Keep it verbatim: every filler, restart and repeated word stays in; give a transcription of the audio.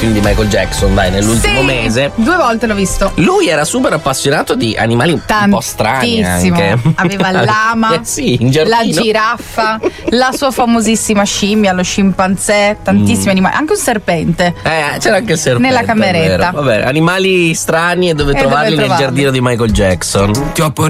film di Michael Jackson, dai, nell'ultimo Sì, mese. Due volte l'ho visto. Lui era super appassionato di animali un po' strani anche. Aveva il lama, eh sì, in giardino. la giraffa, la sua famosissima scimmia, lo scimpanzé, tantissimi Mm. animali, anche un serpente. Eh, c'era anche il serpente. Nella cameretta. Vabbè, animali strani e dove E trovarli dove nel trovarli? giardino di Michael Jackson. Ti ho portato